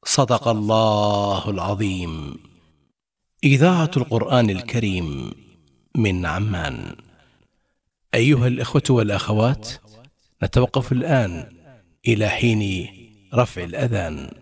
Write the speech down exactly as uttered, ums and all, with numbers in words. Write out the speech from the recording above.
صدق الله العظيم. إذاعة القرآن الكريم من عمان. أيها الإخوة والأخوات، نتوقف الآن إلى حين رفع الأذان.